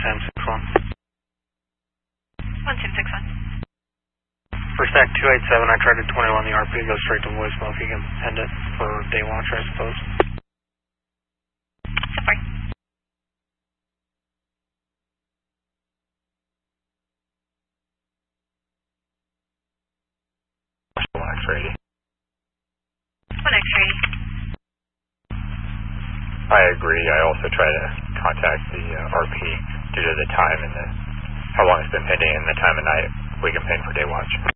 11061. 11061. For stack 287, I tried to 21 the RP, goes straight to voicemail if you can end it for day watcher, I suppose. Sorry. One X-ray. 1 X-ray. I agree. I also try to contact the RP due to the time and how long it's been pending and the time of night we can ping for day watch.